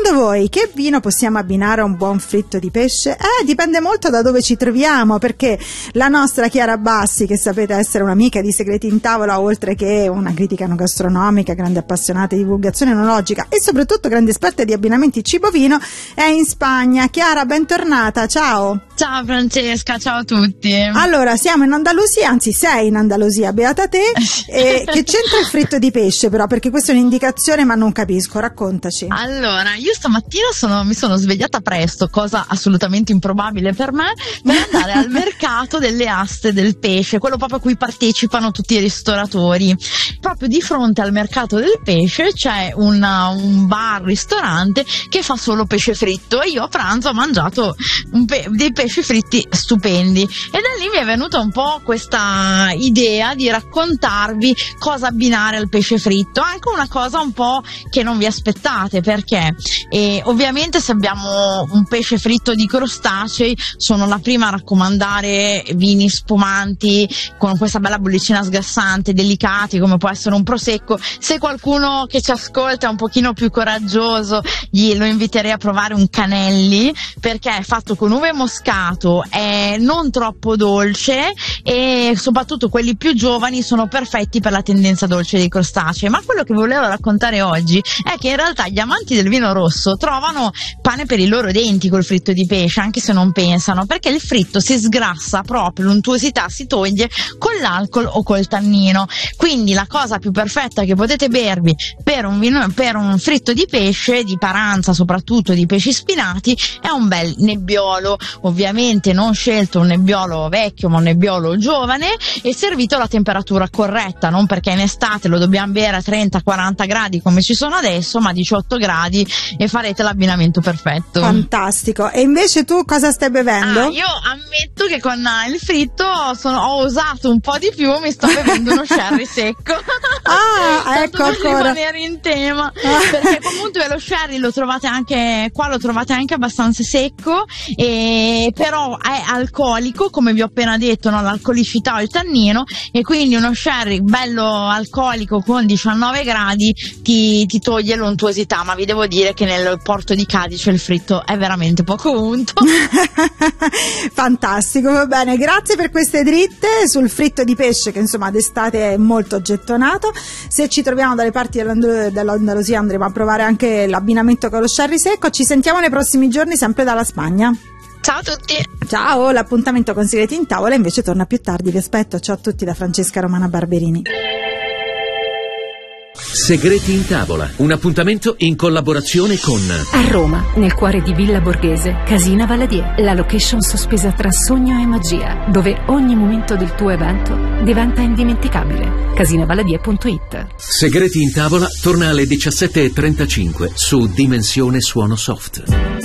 secondo voi che vino possiamo abbinare a un buon fritto di pesce? Dipende molto da dove ci troviamo, perché la nostra Chiara Bassi, che sapete essere un'amica di Segreti in Tavola, oltre che una critica gastronomica, grande appassionata di divulgazione enologica e soprattutto grande esperta di abbinamenti cibo-vino, è in Spagna. Chiara, bentornata, ciao! Ciao Francesca, ciao a tutti. Allora, siamo in Andalusia, anzi sei in Andalusia, beata te. Che c'entra il fritto di pesce però? Perché questa è un'indicazione ma non capisco, raccontaci. Allora, io stamattina mi sono svegliata presto, cosa assolutamente improbabile per me, per andare al mercato delle aste del pesce, quello proprio a cui partecipano tutti i ristoratori. Proprio di fronte al mercato del pesce c'è un bar-ristorante che fa solo pesce fritto, e io a pranzo ho mangiato dei pesci fritti stupendi, e da lì mi è venuta un po' questa idea di raccontarvi cosa abbinare al pesce fritto, anche una cosa un po' che non vi aspettate, perché ovviamente se abbiamo un pesce fritto di crostacei sono la prima a raccomandare vini spumanti con questa bella bollicina sgassante, delicati come può essere un prosecco. Se qualcuno che ci ascolta è un pochino più coraggioso, lo inviterei a provare un Canelli, perché è fatto con uve moscato, è non troppo dolce e soprattutto quelli più giovani sono perfetti per la tendenza dolce dei crostacei. Ma quello che volevo raccontare oggi è che in realtà gli amanti del vino rosso trovano pane per i loro denti col fritto di pesce, anche se non pensano, perché il fritto si sgrassa proprio, l'untuosità si toglie con l'alcol o col tannino. Quindi la cosa più perfetta che potete bervi per un fritto di pesce, di paranza, soprattutto di pesci spinati, è un bel nebbiolo, ovviamente non scelto un nebbiolo vecchio ma un nebbiolo giovane, e servito alla temperatura corretta, non perché in estate lo dobbiamo bere a 30-40 gradi come ci sono adesso, ma 18 gradi, e farete l'abbinamento perfetto. Fantastico. E invece tu cosa stai bevendo? Io ammetto che con il fritto ho usato un po' di più, mi sto bevendo uno sherry secco. Ecco, per ancora rimanere in tema, perché comunque lo sherry lo trovate anche abbastanza secco, però è alcolico, come vi ho appena detto, no? L'alcolicità o il tannino, e quindi uno sherry bello alcolico con 19 gradi ti toglie l'untuosità. Ma vi devo dire che nel porto di Cadice il fritto è veramente poco unto. Fantastico, va bene, grazie per queste dritte sul fritto di pesce, che insomma d'estate è molto gettonato. Se ci troviamo dalle parti dell'Andalusia andremo a provare anche l'abbinamento con lo sherry secco. Ci sentiamo nei prossimi giorni sempre dalla Spagna. Ciao a tutti. Ciao, l'appuntamento con Segreti in Tavola invece torna più tardi, vi aspetto. Ciao a tutti da Francesca Romana Barberini. Segreti in Tavola, un appuntamento in collaborazione con A Roma, nel cuore di Villa Borghese, Casina Valadier, la location sospesa tra sogno e magia, dove ogni momento del tuo evento diventa indimenticabile. Casinavaladier.it. Segreti in Tavola torna alle 17:35 su Dimensione Suono Soft.